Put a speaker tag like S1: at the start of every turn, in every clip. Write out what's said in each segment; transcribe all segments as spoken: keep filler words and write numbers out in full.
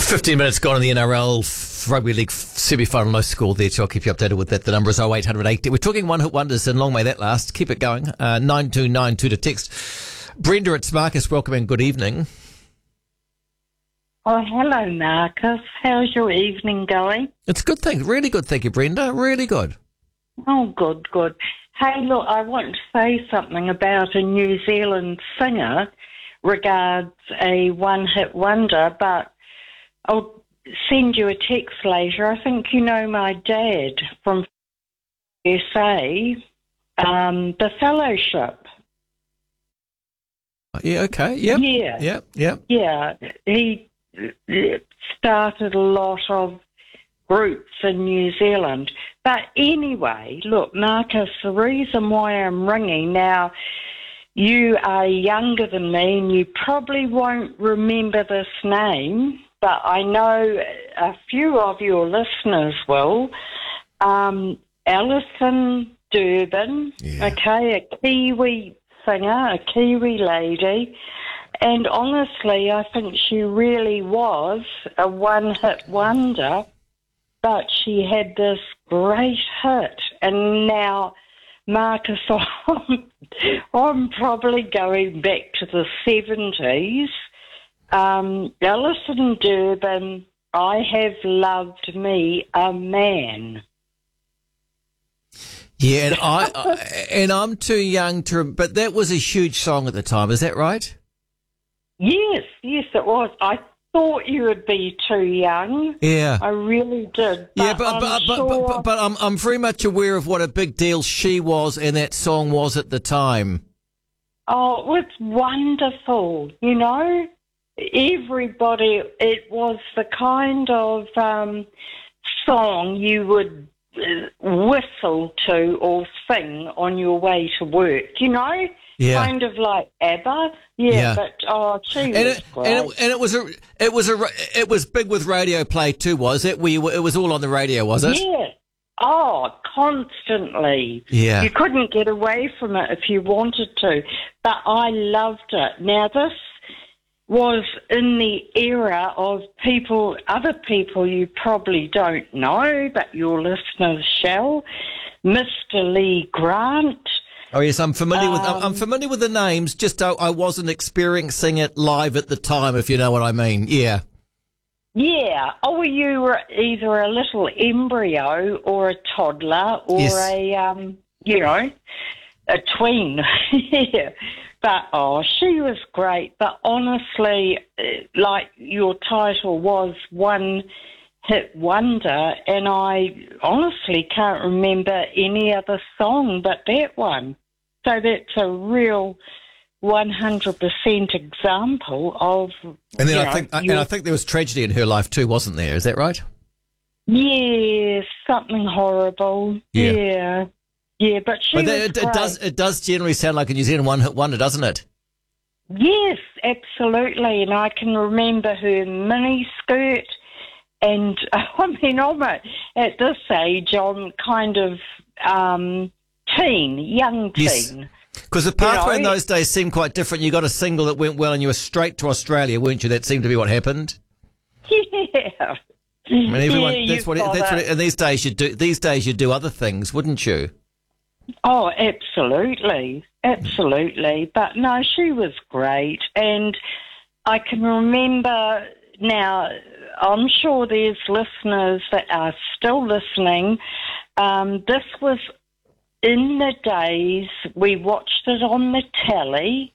S1: fifteen minutes gone in the N R L Rugby League semi-final. No score there, so I'll keep you updated with that. The number is oh eight hundred eighty. We're talking one-hit wonders, and long may that last. Keep it going. Uh, nine two nine two to text. Brenda, it's Marcus. Welcome and good evening.
S2: Oh, hello, Marcus. How's your evening going?
S1: It's good, thank you. Really good, thank you, Brenda. Really good.
S2: Oh, good, good. Hey, look, I want to say something about a New Zealand singer regards a one-hit wonder, but I'll send you a text later. I think you know my dad from S A, um, The Fellowship.
S1: Yeah, okay, yep.
S2: Yeah.
S1: Yep, yep.
S2: Yeah, he started a lot of groups in New Zealand. But anyway, look, Marcus, the reason why I'm ringing now, you are younger than me and you probably won't remember this name, but I know a few of your listeners will. Um, Alison Durbin,
S1: Yeah.
S2: okay, a Kiwi singer, a Kiwi lady, and honestly, I think she really was a one-hit wonder, but she had this great hit, and now, Marcus, I'm, I'm probably going back to the seventies. Um, Alison Durbin, I Have Loved Me a Man.
S1: Yeah, and I, I and I'm too young to, but that was a huge song at the time. Is that right?
S2: Yes, yes, it was. I thought you would be too young.
S1: Yeah.
S2: I really did. But
S1: Yeah, but
S2: I'm
S1: but, but,
S2: sure...
S1: but, but, but I'm I'm very much aware of what a big deal she was and that song was at the time.
S2: Oh, it was wonderful, you know? Everybody, it was the kind of um, song you would uh, whistle to or sing on your way to work, you know?
S1: Yeah.
S2: Kind of like ABBA. Yeah,
S1: Yeah.
S2: but, oh, she
S1: And
S2: was
S1: it,
S2: great.
S1: and, it, and it was a it was a it was big with radio play too, was it? We it was all on the radio, was it?
S2: Yeah. Oh, constantly.
S1: Yeah.
S2: You couldn't get away from it if you wanted to. But I loved it. Now, this was in the era of people, other people you probably don't know, but your listeners shall. Mister Lee Grant.
S1: Oh yes, I'm familiar with I'm, I'm
S2: Um,
S1: familiar with the names. Just I, I wasn't experiencing it live at the time, if you know what I mean. Yeah.
S2: Yeah. Oh, you were either a little embryo or a toddler or
S1: Yes.
S2: a, um, you know, a tween. Yeah. But, oh, she was great. But honestly, eh, like your title was One Hit Wonder, and I honestly can't remember any other song but that one. So that's a real one hundred percent example of...
S1: And then
S2: you
S1: I
S2: know,
S1: think and
S2: your-
S1: I think there was tragedy in her life too, wasn't there? Is that right?
S2: Yes, something horrible.
S1: Yeah.
S2: Yeah. Yeah, but she
S1: But
S2: was
S1: that, it, it
S2: great.
S1: does it does generally sound like a New Zealand one hit wonder, doesn't it?
S2: Yes, absolutely. And I can remember her mini skirt. And, I mean, I'm a, at this age, I'm kind of um, teen, young
S1: Yes.
S2: teen.
S1: Because the pathway
S2: know,
S1: in those days seemed quite different. You got a single that went well, and you were straight to Australia, weren't you? That seemed to be what happened.
S2: Yeah.
S1: I mean, everyone.
S2: yeah,
S1: that's
S2: you've
S1: what. It,
S2: got
S1: that's what.
S2: it.
S1: It, and these days you do. These days you do other things, wouldn't you?
S2: Oh, absolutely. Absolutely. But no, she was great. And I can remember now, I'm sure there's listeners that are still listening. Um, this was in the days we watched it on the telly.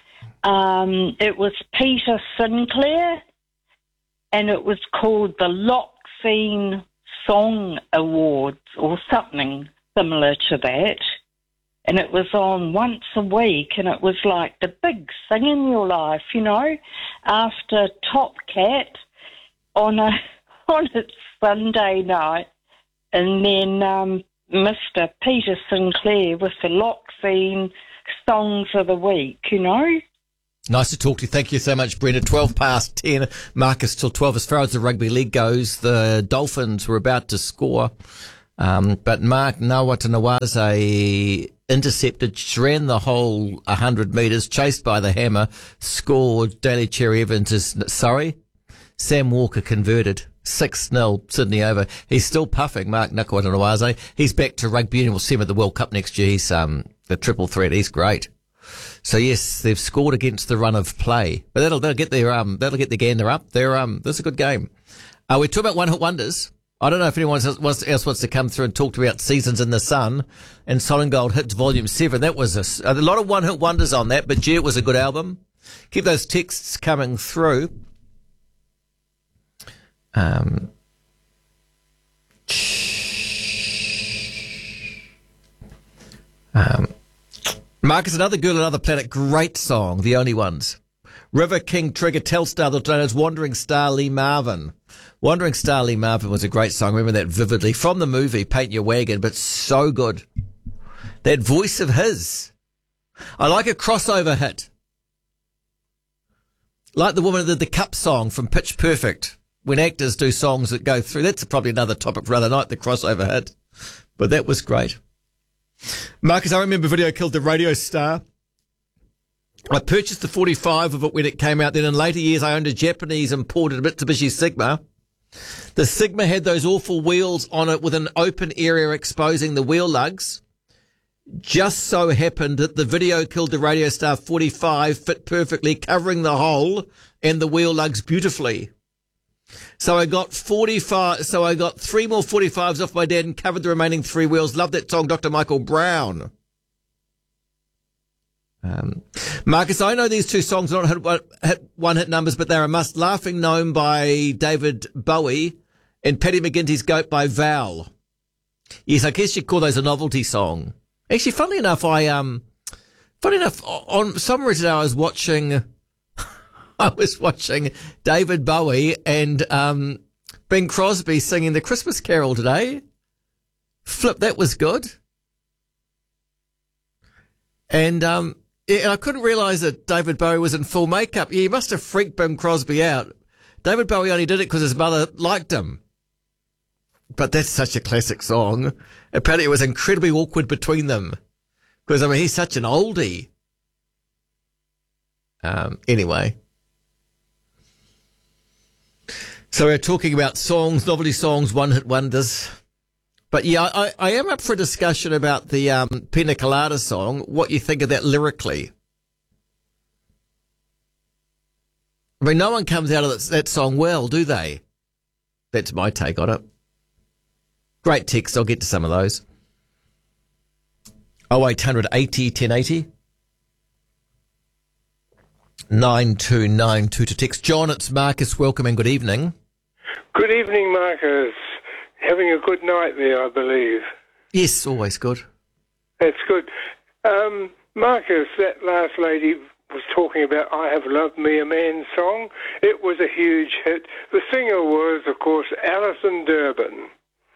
S2: Um, it was Peter Sinclair, and it was called the Loxine Song Awards or something similar to that. And it was on once a week, and it was like the big thing in your life, you know, after Top Cat on a on a Sunday night, and then um, Mister Peter Sinclair with the Loxine Songs of the Week, you know.
S1: Nice to talk to you. Thank you so much, Brenda. twelve past ten. Marcus till twelve. As far as the rugby league goes, the Dolphins were about to score. Um, but Mark Nawatanawaze intercepted, ran the whole one hundred metres, chased by the hammer, scored. Daly Cherry Evans is, sorry? Sam Walker converted. six nil Sydney over. He's still puffing, Mark Nakawatanawaze. He's back to rugby and we'll see him at the World Cup next year. He's um, the triple threat. He's great. So yes, they've scored against the run of play, but that'll that'll get their um that'll get their gander up. They're um this is a good game. Uh, we talk about one hit wonders. I don't know if anyone else wants, else wants to come through and talk about Seasons in the Sun and Solid Gold Hits Volume Seven. That was a, a lot of one hit wonders on that, but gee, it was a good album. Keep those texts coming through. Um. Um. Marcus, Another Girl, Another Planet, great song, The Only Ones. River King, Trigger, Telstar, The Tornadoes, Wandering Star, Lee Marvin. Wandering Star, Lee Marvin was a great song. I remember that vividly from the movie Paint Your Wagon, but so good. That voice of his. I like a crossover hit. Like the woman that did the Cup song from Pitch Perfect. When actors do songs that go through, that's probably another topic for another night, the crossover hit. But that was great. Marcus, I remember Video Killed the Radio Star. I purchased the forty-five of it when it came out. Then in later years, I owned a Japanese imported Mitsubishi Sigma. The Sigma had those awful wheels on it with an open area exposing the wheel lugs. Just so happened that the Video Killed the Radio Star forty-five fit perfectly, covering the hole and the wheel lugs beautifully. So I got forty-five, so I got three more forty-fives off my dad and covered the remaining three wheels. Love that song, Doctor Michael Brown. Um, Marcus, I know these two songs are not hit, hit, one hit numbers, but they're a must. Laughing Gnome by David Bowie and Paddy McGinty's Goat by Val. Yes, I guess you'd call those a novelty song. Actually, funnily enough, I, um, funny enough, on some reason I was watching, I was watching David Bowie and, um, Bing Crosby singing the Christmas Carol today. Flip, that was good. And, um, yeah, and I couldn't realise that David Bowie was in full makeup. Yeah, he must have freaked Bing Crosby out. David Bowie only did it because his mother liked him. But that's such a classic song. Apparently it was incredibly awkward between them. Because, I mean, he's such an oldie. Um, anyway. So we're talking about songs, novelty songs, one-hit wonders. But yeah, I, I am up for a discussion about the um, Pina Colada song, what you think of that lyrically. I mean, no one comes out of that, that song well, do they? That's my take on it. Great text, I'll get to some of those. oh eight hundred eighty ten eighty. nine two nine two to text. John, it's Marcus, welcome and good evening.
S3: Good evening, Marcus. Having a good night there, I believe.
S1: Yes, always good.
S3: That's good. Um, Marcus, that last lady was talking about I Have Loved Me a Man song. It was a huge hit. The singer was, of course, Alison Durbin.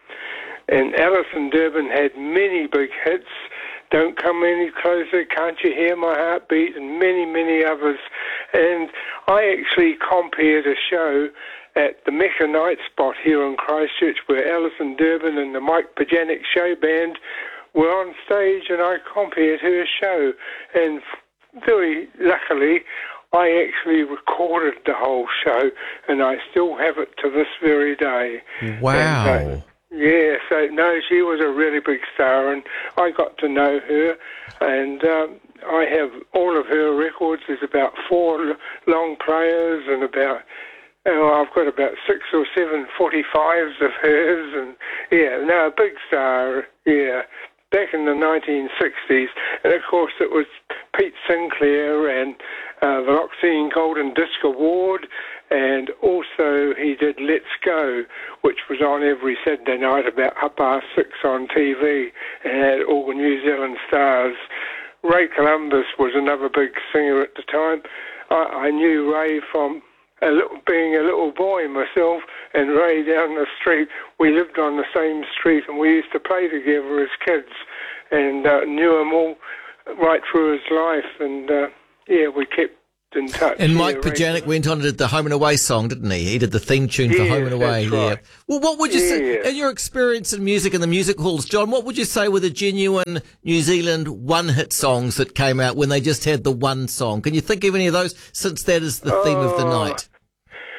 S3: And Alison Durbin had many big hits. Don't Come Any Closer, Can't You Hear My Heartbeat, and many, many others. And I actually compared a show at the Mecca Night Spot here in Christchurch where Alison Durbin and the Mike Pajanic Show Band were on stage, and I compared her show. And very luckily, I actually recorded the whole show, and I still have it to this very day.
S1: Wow.
S3: And, uh, yeah, so no, she was a really big star, and I got to know her, and um, I have all of her records. There's about four long players and about, oh, I've got about six or seven forty-fives of hers, and yeah, no, a big star, yeah, back in the nineteen sixties, and of course it was Pete Sinclair and uh, the Roxanne Golden Disc Award, and also he did Let's Go, which was on every Saturday night about half past six on T V, and had all New Zealand stars. Ray Columbus was another big singer at the time. I, I knew Ray from a little, being a little boy myself, and Ray down the street. We lived on the same street, and we used to play together as kids, and uh, knew him all right through his life, and uh, yeah, we kept in touch.
S1: And Mike
S3: yeah,
S1: Pajanic went on and did the Home and Away song, didn't he? He did the theme tune for
S3: yes,
S1: Home and Away.
S3: That's right.
S1: Yeah. Well, what would you
S3: yeah.
S1: say, in your experience in music and the music halls, John, what would you say were the genuine New Zealand one-hit songs that came out when they just had the one song? Can you think of any of those, since that is the theme
S3: oh,
S1: of the night?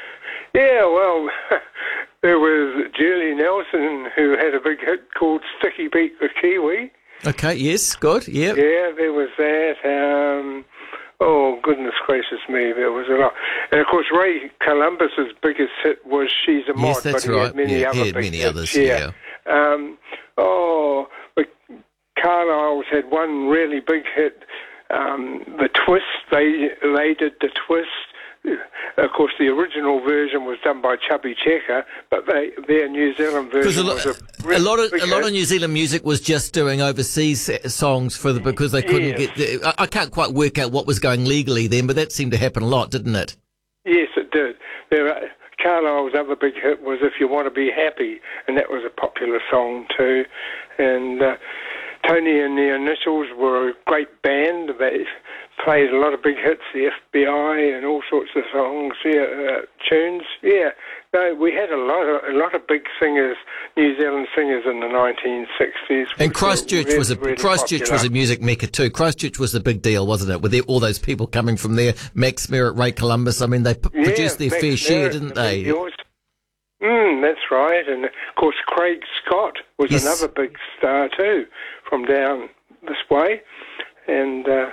S3: Yeah, well, there was Julie Nelson who had a big hit called Sticky Beak the Kiwi.
S1: Okay, yes, good, yeah.
S3: Yeah, there was that. Um, oh, goodness gracious me, there was a lot. And, of course, Ray Columbus's biggest hit was She's a Mod,
S1: Yes, that's
S3: but he
S1: right.
S3: had many
S1: yeah,
S3: other
S1: he had
S3: big
S1: many
S3: hits.
S1: others,
S3: yeah.
S1: yeah.
S3: Um, oh, but Carlisle's had one really big hit, um, The Twist. They, they did The Twist. Of course, the original version was done by Chubby Checker, but they, their New Zealand version
S1: A, lo-
S3: was a,
S1: a lot of
S3: big
S1: a lot
S3: hit.
S1: of New Zealand music was just doing overseas songs for the because they couldn't
S3: Yes.
S1: get. The, I, I can't quite work out what was going legally then, but that seemed to happen a lot, didn't it?
S3: Yes, it did. There are, Carlisle's other big hit was If You Want to Be Happy, and that was a popular song too. And uh, Tony and the Initials were a great band. They played a lot of big hits, the F B I and all sorts of songs, yeah, uh, tunes. Yeah, no, we had a lot of a lot of big singers, New Zealand singers in the nineteen sixties.
S1: And Christchurch
S3: really,
S1: was a
S3: really
S1: Christchurch
S3: popular.
S1: was a music mecca too. Christchurch was the big deal, wasn't it? With the, all those people coming from there, Max Merritt, Ray Columbus. I mean, they p-
S3: Yeah,
S1: produced their
S3: Max
S1: fair share,
S3: Merritt
S1: didn't
S3: and the
S1: they?
S3: Yours. Mm, that's right. And, of course, Craig Scott was
S1: Yes.
S3: another big star, too, from down this way. And uh,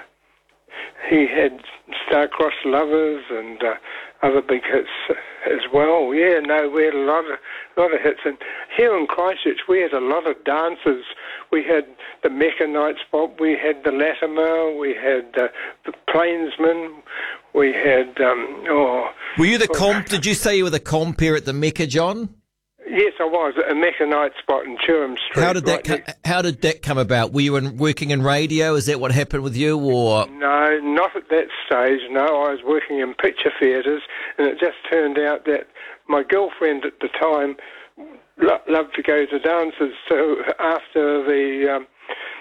S3: he had Star-Crossed Lovers and uh, other big hits as well. Yeah, no, we had a lot of lot of hits. And here in Christchurch, we had a lot of dancers. We had the Mecca Night Spot, we had the Latimer, we had uh, the Plainsmen, we had, um, oh...
S1: Were you the comp? Did you say you were the compere at the Mecca, John?
S3: Yes, I was, at a Mecca Night Spot in Durham Street.
S1: How did that
S3: right
S1: co-
S3: next-
S1: How did that come about? Were you in, working in radio? Is that what happened with you, or
S3: No, not at that stage, no. I was working in picture theatres, and it just turned out that my girlfriend at the time lo- loved to go to dances, so after the um,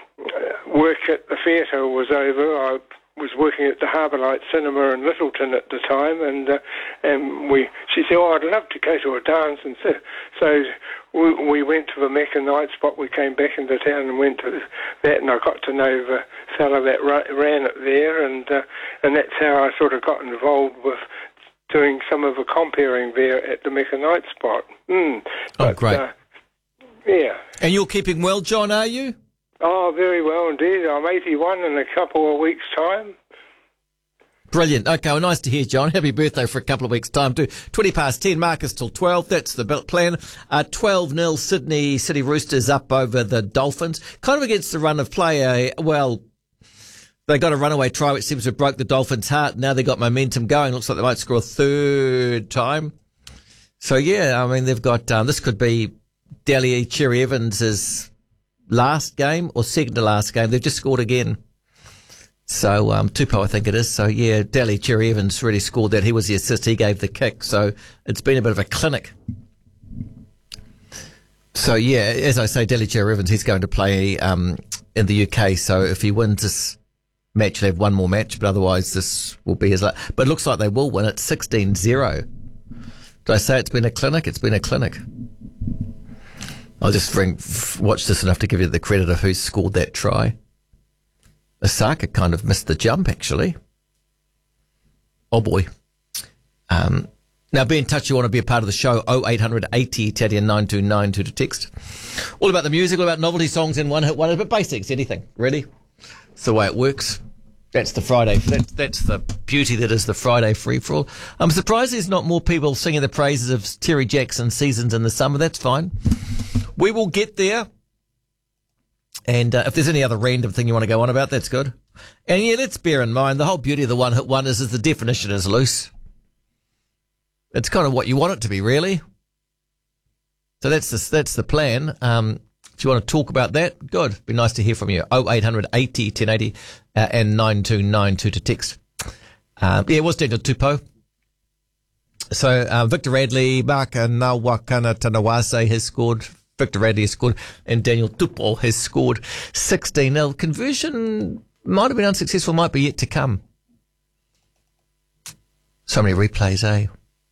S3: uh, work at the theatre was over, I was working at the Harbour Light Cinema in Littleton at the time, and uh, and we she said, oh, I'd love to go to a dance, and so, so we, we went to the Mecca Night Spot. We came back into town and went to that, and I got to know the fellow that ra- ran it there, and uh, and that's how I sort of got involved with doing some of the comparing there at the Mecca Night Spot. Mm.
S1: Oh,
S3: But,
S1: great.
S3: Uh, yeah.
S1: and you're keeping well, John? Are you?
S3: Oh, very well indeed. I'm eighty-one in a couple of weeks' time.
S1: Brilliant. Okay, well, nice to hear, John. Happy birthday for a couple of weeks' time, too. twenty past ten, Marcus till twelve. That's the built plan. Uh, twelve nil Sydney City Roosters up over the Dolphins. Kind of against the run of play. Eh? Well, they got a runaway try, which seems to have broke the Dolphins' heart. Now they've got momentum going. Looks like they might score a third time. So, yeah, I mean, they've got, um, this could be Daly Cherry Evans' last game or second to last game. They've just scored again. So, um, Tupou, I think it is. So, yeah, Daly Cherry Evans really scored that. He was the assist. He gave the kick. So, it's been a bit of a clinic. So, yeah, as I say, Daly Cherry Evans, he's going to play um, in the U K. So, if he wins this match, they'll have one more match. But otherwise, this will be his last. But it looks like they will win it sixteen zero. Did I say it's been a clinic? It's been a clinic. I'll just bring, watch this enough to give you the credit of who scored that try. Osaka kind of missed the jump, actually. Oh, boy. Um, now, be in touch. You want to be a part of the show. oh eight hundred eighty, Teddy, and nine two nine two to text. All about the music, all about novelty songs in one hit wonders, but basics, anything, really. It's the way it works. That's the Friday. That's, that's the beauty that is the Friday free-for-all. I'm surprised there's not more people singing the praises of Terry Jackson Seasons in the Summer. That's fine. We will get there. And uh, if there's any other random thing you want to go on about, that's good. And yeah, let's bear in mind, the whole beauty of the one-hit wonders is the definition is loose. It's kind of what you want it to be, really. So that's the, that's the plan. Um, if you want to talk about that, good. Be nice to hear from you. oh eight hundred eighty, ten eighty uh, and nine two nine two to text. Um, yeah, it was Daniel Tupou. So uh, Victor Radley, Maka Nawakana Tanawase has scored. Victor Radley has scored, and Daniel Tupou has scored sixteen nil. Conversion might have been unsuccessful, might be yet to come. So many replays, eh?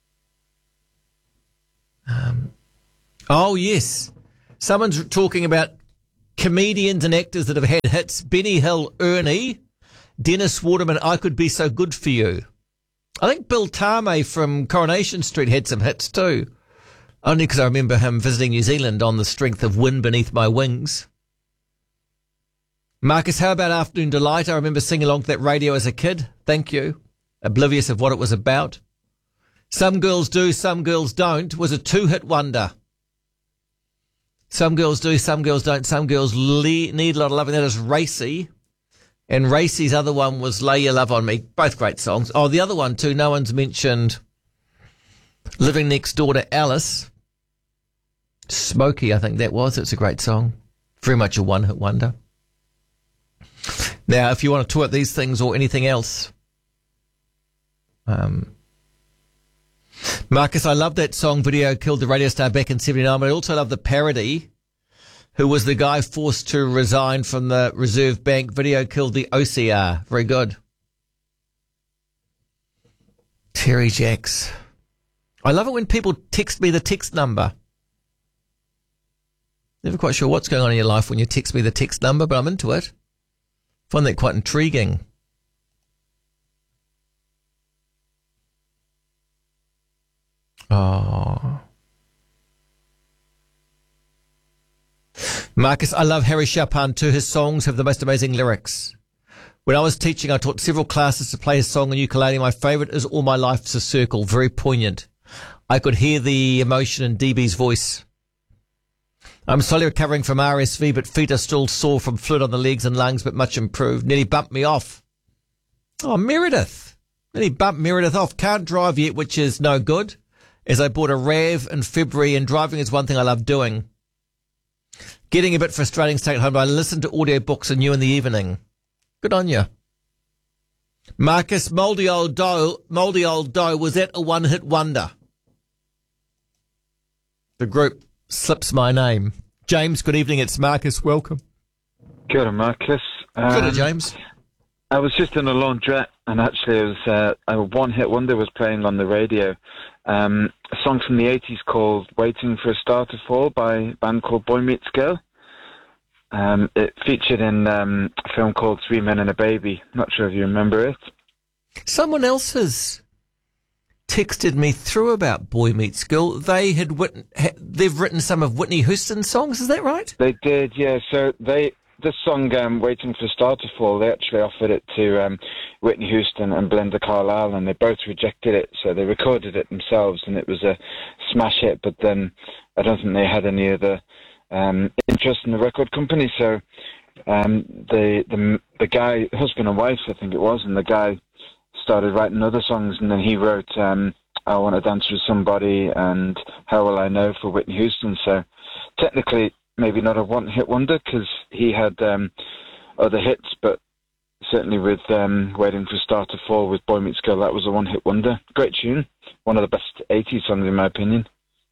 S1: Um, oh, yes. Someone's talking about comedians and actors that have had hits. Benny Hill, Ernie, Dennis Waterman, I Could Be So Good For You. I think Bill Tame from Coronation Street had some hits too. Only because I remember him visiting New Zealand on the strength of Wind Beneath My Wings. Marcus, how about Afternoon Delight? I remember singing along to that radio as a kid. Thank you. Oblivious of what it was about. Some Girls Do, Some Girls Don't was a two-hit wonder. Some Girls Do, Some Girls Don't. Some Girls le- Need a Lot of Loving. That is Racy. And Racy's other one was Lay Your Love on Me. Both great songs. Oh, the other one too, no one's mentioned Living Next Door to Alice. Smokey, I think that was. It's a great song. Very much a one-hit wonder. Now, if you want to talk about these things or anything else, um, Marcus, I love that song Video Killed the Radio Star back in seventy-nine, but I also love the parody, who was the guy forced to resign from the Reserve Bank. Video Killed the O C R. Very good. Terry Jacks. I love it when people text me the text number. Never quite sure what's going on in your life when you text me the text number, but I'm into it. Find that quite intriguing. Oh. Marcus, I love Harry Chapin too. His songs have the most amazing lyrics. When I was teaching, I taught several classes to play his song on ukulele. My favourite is All My Life's a Circle. Very poignant. I could hear the emotion in D B's voice. I'm slowly recovering from R S V, but feet are still sore from fluid on the legs and lungs, but much improved. Nearly bumped me off. Oh, Meredith. Nearly bumped Meredith off. Can't drive yet, which is no good, as I bought a RAV in February, and driving is one thing I love doing. Getting a bit frustrating staying at home, but I listen to audiobooks and you in the evening. Good on you. Marcus, Mouldy Old Doe, Mouldy Old Doe, was that a one-hit wonder? The group slips my name. James, good evening. It's Marcus. Welcome.
S4: Good on, Marcus. Um,
S1: Good on, James.
S4: I was just in a laundrette, and actually, it was uh, a one-hit wonder was playing on the radio. Um, a song from the eighties called "Waiting for a Star to Fall" by a band called Boy Meets Girl. Um, it featured in um, a film called Three Men and a Baby. Not sure if you remember it.
S1: Someone else has texted me through about Boy Meets Girl. They had written, they've written some of Whitney Houston's songs. Is that right?
S4: They did, yeah. So they this song, um, "Waiting for a Star to Fall," they actually offered it to um, Whitney Houston and Belinda Carlisle, and they both rejected it. So they recorded it themselves, and it was a smash hit. But then I don't think they had any other um, interest in the record company. So um, the the the guy, husband and wife, I think it was, and the guy started writing other songs, and then he wrote um, "I Want to Dance with Somebody" and "How Will I Know" for Whitney Houston. So technically, maybe not a one-hit wonder because he had um, other hits, but certainly with um, "Waiting for a Star to Fall" with Boy Meets Girl, that was a one-hit wonder. Great tune. One of the best eighties songs in my opinion.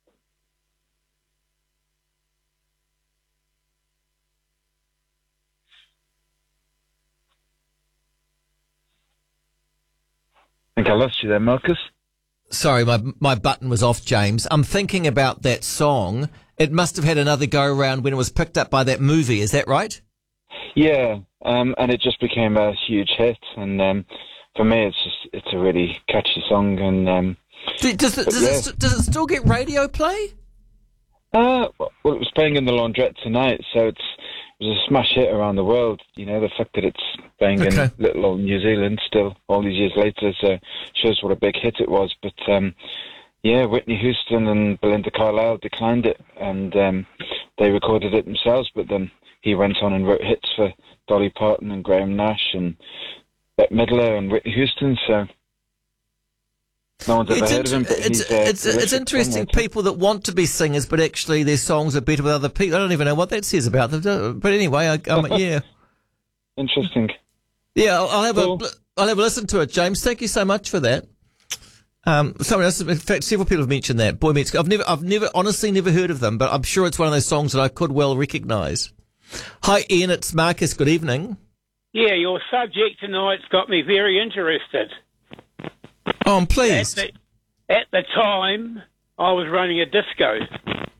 S4: I think I lost you there, Marcus.
S1: Sorry, my my button was off, James. I'm thinking about that song. It must have had another go-around when it was picked up by that movie. Is that right?
S4: Yeah, um, and it just became a huge hit. And um, for me, it's just it's a really catchy song. And um,
S1: does, does, it, does,
S4: yeah.
S1: it, does it still get radio play?
S4: Uh, well, it was playing in the laundrette tonight, so it's it was a smash hit around the world. You know, the fact that it's playing
S1: Okay.
S4: in little old New Zealand still all these years later, so shows what a big hit it was. But um, yeah, Whitney Houston and Belinda Carlisle declined it, and um, they recorded it themselves. But then he went on and wrote hits for Dolly Parton and Graham Nash and Bette Midler and Whitney Houston. So no one's ever
S1: It's,
S4: heard of him. But
S1: it's,
S4: he's, uh,
S1: it's, it's
S4: prolific
S1: interesting,
S4: songwriter.
S1: people that want to be singers, but actually their songs are better with other people. I don't even know what that says about them. But anyway, I, um, yeah.
S4: Interesting.
S1: Yeah, I'll, I'll have
S4: Cool.
S1: a I'll have a listen to it, James. Thank you so much for that. Um, someone else, in fact, several people have mentioned that. Boy Meets Girl. I've never, I've never, honestly, never heard of them, but I'm sure it's one of those songs that I could well recognise. Hi, Ian. It's Marcus. Good evening.
S5: Yeah, your subject tonight's got me very interested.
S1: Oh, I'm
S5: At
S1: pleased.
S5: the, at the time, I was running a disco.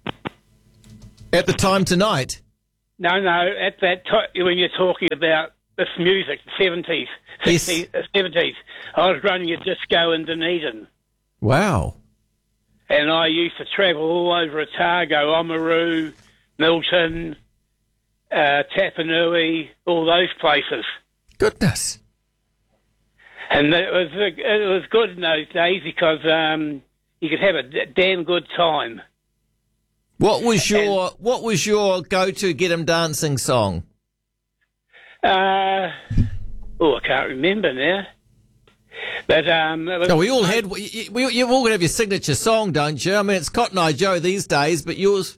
S1: At the time tonight.
S5: No, no, at that time, when you're talking about this music, seventies,
S1: Yes.
S5: sixties, uh, seventies. I was running a disco in Dunedin,
S1: Wow.
S5: and I used to travel all over Otago, Oamaru, Milton, uh, Tapanui, all those places.
S1: Goodness.
S5: And it was it was good in those days because um, you could have a d- damn good time.
S1: What was your What was your go-to get 'em dancing song?
S5: Uh, oh, I can't remember now. But um, it was,
S1: No, we all had. We, we, you've all got to have your signature song, don't you? I mean, it's Cotton Eye Joe these days, but yours.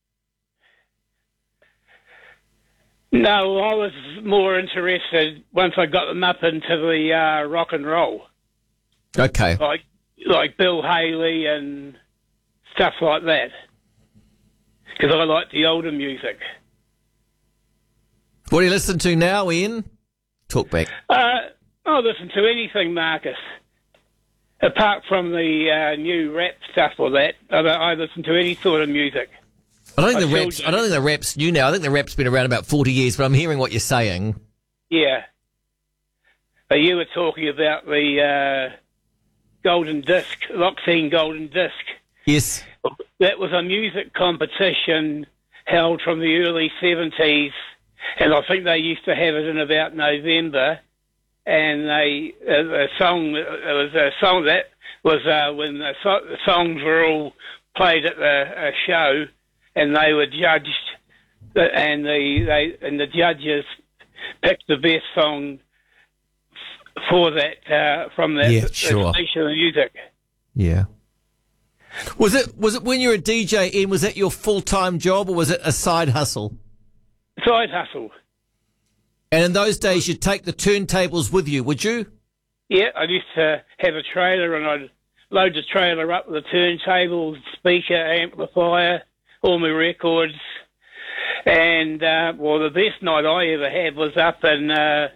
S5: No, I was more interested once I got them up into the uh, rock and roll,
S1: Okay.
S5: like like Bill Haley and stuff like that, because I like the older music.
S1: What do you listen to now, Ian? Talk back.
S5: Uh, I'll listen to anything, Marcus. Apart from the uh, new rap stuff or that, I, I listen to any sort of music.
S1: I don't think
S5: I
S1: the
S5: still
S1: rap's.
S5: do.
S1: I don't think the rap's new now. I think the rap's been around about forty years. But I'm hearing what you're saying.
S5: Yeah. But you were talking about the uh, Golden Disc, Loxine Golden Disc.
S1: Yes.
S5: That was a music competition held from the early seventies, and I think they used to have it in about November. And they uh, a song, it was a song that was uh, when the, so- the songs were all played at the uh, show, and they were judged, and the they and the judges picked the best song f- for that uh, from that
S1: Yeah,
S5: that
S1: sure.
S5: station of music.
S1: Yeah. Was it Was it when you were a D J, Ian? Was that your full time job, or was it a side hustle?
S5: Side hustle.
S1: And in those days, you'd take the turntables with you, would you?
S5: Yeah, I used to have a trailer, and I'd load the trailer up with the turntables, speaker, amplifier, all my records. And, uh, well, the best night I ever had was up in, uh,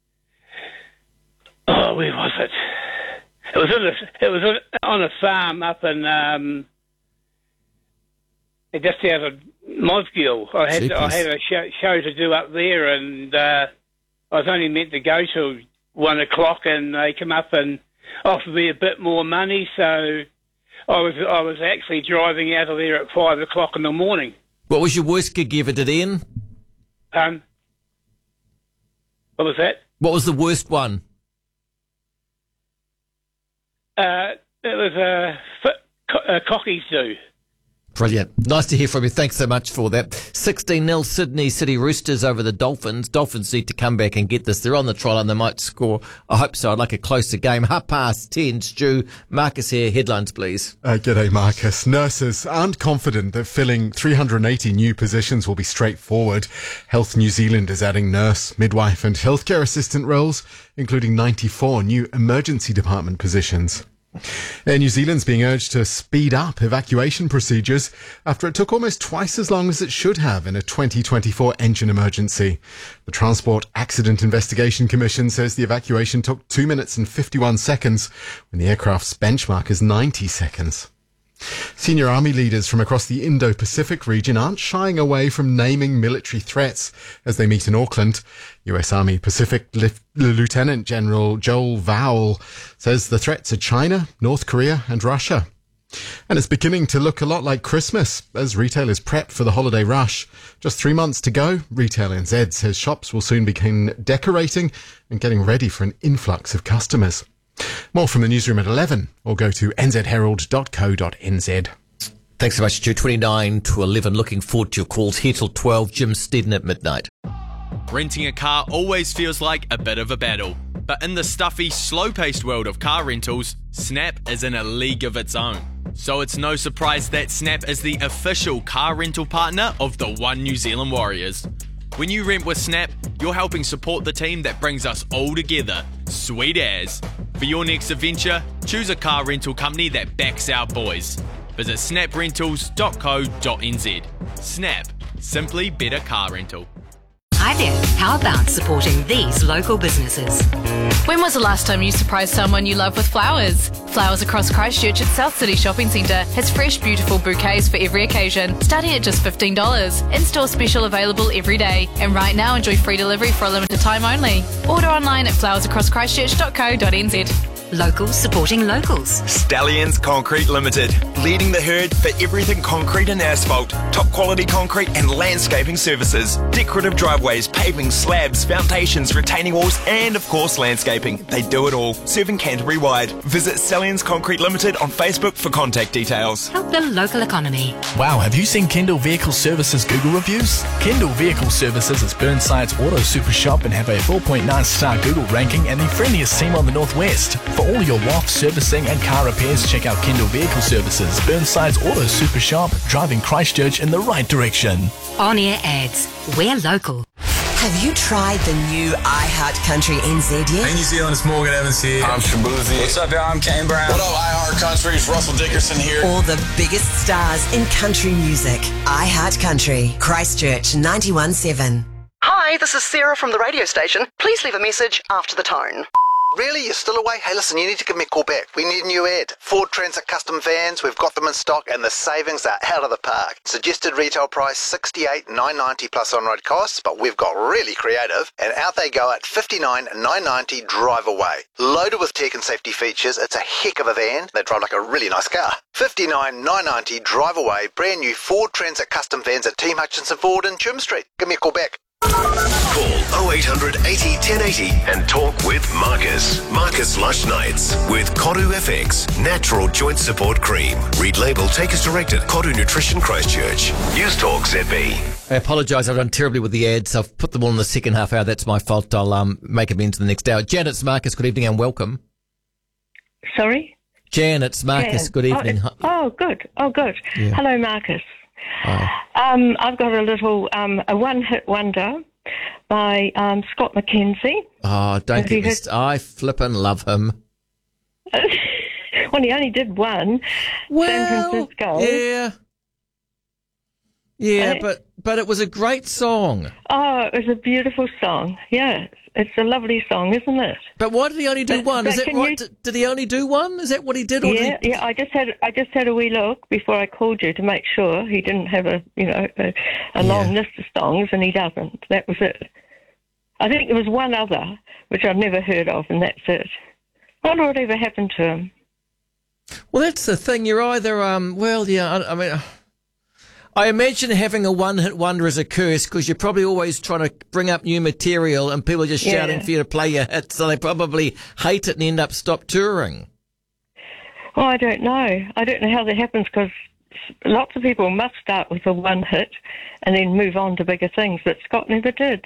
S5: oh, where was it? It was, in a, it was on a farm up in, um, just out of Mosgiel. I had, I had a show, show to do up there, and uh, I was only meant to go till one o'clock, and they come up and offered me a bit more money, so I was I was actually driving out of there at five o'clock in the morning.
S1: What was your worst gig you ever did, Ian?
S5: Um, what was that?
S1: What was the worst one?
S5: Uh, it was a, a Cockies do.
S1: Brilliant. Nice to hear from you. Thanks so much for that. sixteen nil Sydney City Roosters over the Dolphins. Dolphins need to come back and get this. They're on the trial and they might score. I hope so. I'd like a closer game. Half past ten, Stu. Marcus here. Headlines, please.
S6: Uh, g'day, Marcus. Nurses aren't confident that filling three hundred eighty new positions will be straightforward. Health New Zealand is adding nurse, midwife and healthcare assistant roles, including ninety-four new emergency department positions. Air New Zealand's being urged to speed up evacuation procedures after it took almost twice as long as it should have in a twenty twenty-four engine emergency. The Transport Accident Investigation Commission says the evacuation took two minutes and fifty-one seconds when the aircraft's benchmark is ninety seconds. Senior army leaders from across the Indo-Pacific region aren't shying away from naming military threats as they meet in Auckland. U S Army Pacific Lif- Lieutenant General Joel Vowell says the threats are China, North Korea and Russia. And it's beginning to look a lot like Christmas as retailers prep for the holiday rush. Just three months to go, Retail N Z says shops will soon begin decorating and getting ready for an influx of customers. More from the newsroom at eleven, or go to n z herald dot co dot n z.
S1: Thanks so much, Stu. twenty-nine to eleven. Looking forward to your calls here till twelve. Jim Steadon at midnight.
S7: Renting a car always feels like a bit of a battle. But in the stuffy, slow-paced world of car rentals, Snap is in a league of its own. So it's no surprise that Snap is the official car rental partner of the One New Zealand Warriors. When you rent with Snap, you're helping support the team that brings us all together. Sweet as. For your next adventure, choose a car rental company that backs our boys. Visit snap rentals dot co dot n z. Snap. Simply better car rental.
S8: Hi there. How about supporting these local businesses?
S9: When was the last time you surprised someone you love with flowers? Flowers Across Christchurch at South City Shopping Centre has fresh, beautiful bouquets for every occasion, starting at just fifteen dollars. In-store special available every day. And right now, enjoy free delivery for a limited time only. Order online at flowers across christchurch dot co dot n z.
S8: Locals supporting locals.
S10: Stallions Concrete Limited, leading the herd for everything concrete and asphalt, top quality concrete and landscaping services, decorative driveways, paving, slabs, foundations, retaining walls, and of course landscaping. They do it all, serving Canterbury wide. Visit Stallions Concrete Limited on Facebook for contact details.
S8: Help the local economy.
S11: Wow, have you seen Kendall Vehicle Services Google reviews? Kendall Vehicle Services is Burnside's auto super shop and have a four point nine star Google ranking and the friendliest team on the Northwest. For all your W A F servicing and car repairs, check out Kendall Vehicle Services, Burnside's auto super shop, driving Christchurch in the right direction.
S8: On-air ads. We're local.
S12: Have you tried the new iHeart Country N Z yet?
S13: Hey New Zealand, it's Morgan Evans here. I'm Shabuzi.
S14: What's up, y'all? I'm Kane Brown.
S13: What up, iHeart Country? It's Russell Dickerson here.
S12: All the biggest stars in country music. iHeart Country, Christchurch ninety-one point seven.
S15: Hi, this is Sarah from the radio station. Please leave a message after the tone.
S16: Really? You're still away? Hey, listen, you need to give me a call back. We need a new ad. Ford Transit custom vans, we've got them in stock, and the savings are out of the park. Suggested retail price sixty-eight thousand nine hundred ninety plus on-road costs, but we've got really creative, and out they go at fifty-nine thousand nine hundred ninety drive away. Loaded with tech and safety features, it's a heck of a van. They drive like a really nice car. fifty-nine thousand nine hundred ninety drive away, brand new Ford Transit custom vans at Team Hutchinson Ford in Chum Street. Give me a call back.
S17: Call oh eight hundred eighty ten eighty and talk with Marcus. Marcus Lush Nights with Koru F X, Natural Joint Support Cream. Read label, take as directed. Koru Nutrition Christchurch. News Talk Z B.
S1: I apologise, I've done terribly with the ads. I've put them all in the second half hour. That's my fault. I'll um, make amends the next hour. Jan, it's Marcus. Good evening and welcome.
S2: Sorry?
S1: Jan, it's Marcus.
S2: Jan.
S1: Good evening.
S2: Oh, oh good. Oh, good.
S1: Yeah.
S2: Hello, Marcus.
S1: Hi.
S2: Um, I've got a little, um, a one-hit wonder by um, Scott McKenzie.
S1: Oh, don't
S2: Have
S1: get
S2: you
S1: me
S2: heard-
S1: st- I flippin' love him.
S2: Well, he only did one.
S1: Well,
S2: San Francisco.
S1: Yeah. Yeah,
S2: Uh,
S1: but but it was a great song.
S2: Oh, it was a beautiful song. Yeah, it's a lovely song, isn't it?
S1: But why did he only do
S2: But-
S1: one?
S2: but
S1: Is it
S2: can
S1: right?
S2: you-
S1: Did, did he only do one? Is that what he did? Or
S2: Yeah,
S1: did he...
S2: yeah. I just had I just had a wee look before I called you to make sure he didn't have a you know a, a long list of songs, and he doesn't. That was it. I think there was one other which I've never heard of, and that's it. I wonder what ever happened to him.
S1: Well, that's the thing. You're either um. Well, yeah. I, I mean. I imagine having a one-hit wonder is a curse because you're probably always trying to bring up new material and people are just
S2: Yeah.
S1: shouting for you to play your hits, so they probably hate it and end up stop touring.
S2: Oh, I don't know. I don't know how that happens because lots of people must start with a one hit and then move on to bigger things, but Scott never did.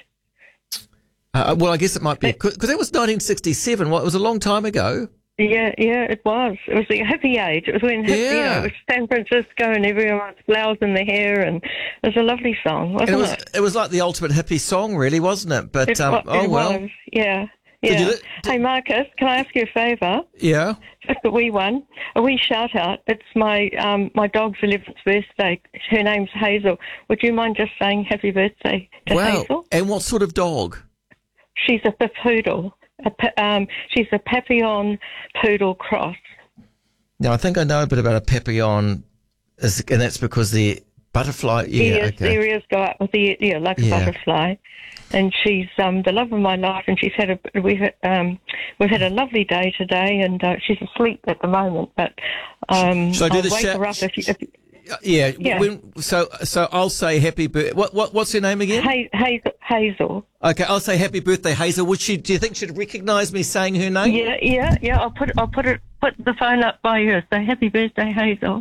S1: Uh, well, I guess it might be because that was nineteen sixty-seven. What, it was a long time ago.
S2: Yeah, yeah, it was. It was the hippie age. It was when hip, you
S1: Yeah.
S2: know, it was San Francisco and everyone had flowers in their hair, and it was a lovely song, wasn't
S1: And it was
S2: it?
S1: it was like the ultimate hippie song, really, wasn't it? But
S2: It
S1: um,
S2: wa-
S1: oh
S2: it
S1: well,
S2: was. Yeah,
S1: Did
S2: yeah.
S1: you li-
S2: Hey, Marcus, can I ask you a favour?
S1: yeah.
S2: Just a wee one, a wee shout out. It's my um, my dog's eleventh birthday. Her name's Hazel. Would you mind just saying happy birthday to
S1: Wow.
S2: Hazel?
S1: And what sort of dog?
S2: She's a pip poodle. A, pa- um, she's a Papillon poodle cross.
S1: Now, I think I know a bit about a papillon, is- and that's because the butterfly. Yeah,
S2: ears,
S1: okay.
S2: their ears go up with the yeah, like a
S1: Yeah.
S2: butterfly. And she's um, the love of my life, and she's had a we've had, um, we've had a lovely day today, and uh, she's asleep at the moment. But um,
S1: Shall I do
S2: I'll
S1: the
S2: wake
S1: shout-
S2: her up if you. If,
S1: Yeah.
S2: Yeah.
S1: When, so so I'll say happy birthday. What what what's her name again?
S2: Ha- Hazel, Hazel.
S1: Okay, I'll say happy birthday, Hazel. Would she? Do you think she'd recognise me saying her name?
S2: Yeah, yeah, yeah. I'll put I'll put it put the phone up by you. So happy birthday, Hazel.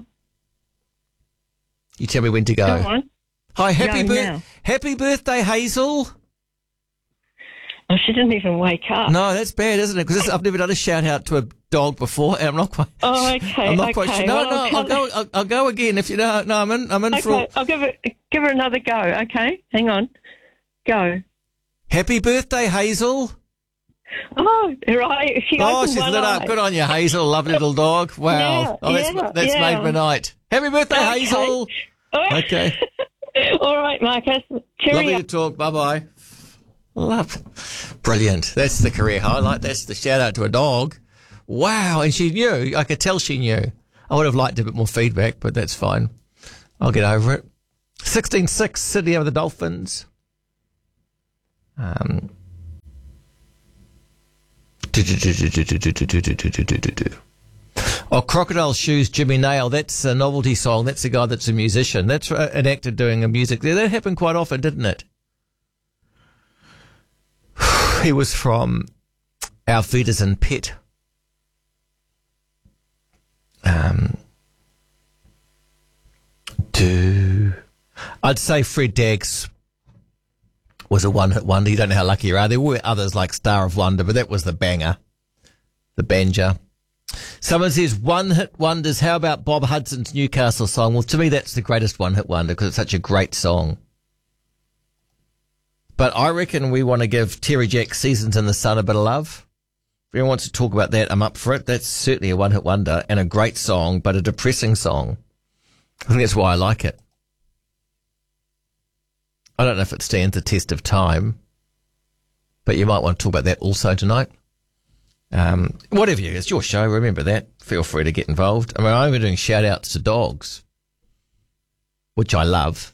S1: You tell me when to go.
S2: Go on.
S1: Hi, happy
S2: Go
S1: birthday,
S2: now.
S1: happy birthday, Hazel.
S2: Oh, she didn't even wake up.
S1: No, that's bad, isn't it? Because I've never done a shout out to a dog before, and I'm not quite.
S2: Oh, okay.
S1: I'm not
S2: okay.
S1: quite sure. No,
S2: Well,
S1: no,
S2: I'll
S1: I'll go. I'll, I'll go again if you know. No, I'm in. I'm in for.
S2: Okay, I'll give it give her another go. Okay, hang on. Go.
S1: Happy birthday, Hazel.
S2: Oh, right. She
S1: Oh,
S2: opened
S1: she's
S2: one
S1: lit
S2: eye.
S1: up. Good on you, Hazel. Lovely little dog. Wow.
S2: Yeah,
S1: oh, that's
S2: yeah,
S1: that's
S2: yeah.
S1: made my night. Happy birthday,
S2: Okay.
S1: Hazel. Okay.
S2: All right, Marcus. Cheerio.
S1: Lovely to talk. Bye bye. Love. Brilliant. That's the career highlight. That's the shout out to a dog. Wow. And she knew. I could tell she knew. I would have liked a bit more feedback, but that's fine. I'll get over it. sixteen six, Sydney over the Dolphins. Um. Oh, Crocodile Shoes, Jimmy Nail. That's a novelty song. That's a guy that's a musician. That's an actor doing a music. That happened quite often, didn't it? He was from Our Feeders and Pet. Um, do I'd say Fred Daggs was a one-hit wonder. You don't know how lucky you are. There were others like Star of Wonder, but that was the banger, the banger. Someone says one-hit wonders. How about Bob Hudson's Newcastle song? Well, to me, that's the greatest one-hit wonder because it's such a great song. But I reckon we want to give Terry Jack's Seasons in the Sun a bit of love. If anyone wants to talk about that, I'm up for it. That's certainly a one-hit wonder and a great song, but a depressing song. I think that's why I like it. I don't know if it stands the test of time, but you might want to talk about that also tonight. Um, whatever you, it's your show. Remember that. Feel free to get involved. I mean, I'm doing shout-outs to dogs, which I love.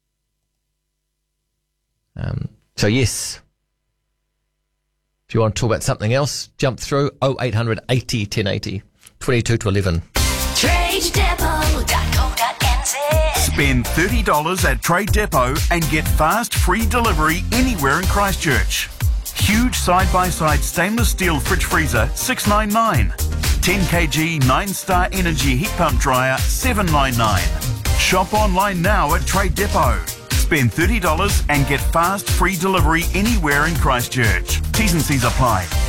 S1: Um, so, yes. If you want to talk about something else, jump through oh eight hundred eighty ten eighty, twenty-two to eleven.
S14: trade depot dot co dot n z. Spend thirty dollars at Trade Depot and get fast, free delivery anywhere in Christchurch. Huge side-by-side stainless steel fridge freezer, six ninety-nine. ten kilogram nine-star energy heat pump dryer, seven ninety-nine. Shop online now at Trade Depot. Spend thirty dollars and get fast, free delivery anywhere in Christchurch. T's and C's apply.